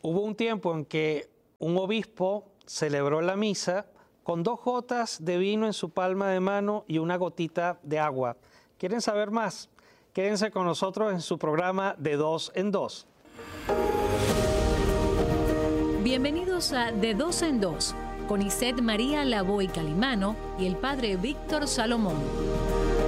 Hubo un tiempo en que un obispo celebró la misa con 2 gotas de vino en su palma de mano y una gotita de agua. ¿Quieren saber más? Quédense con nosotros en su programa De Dos en Dos. Bienvenidos a De Dos en Dos, con Iset María Lavoy Calimano y el padre Víctor Salomón.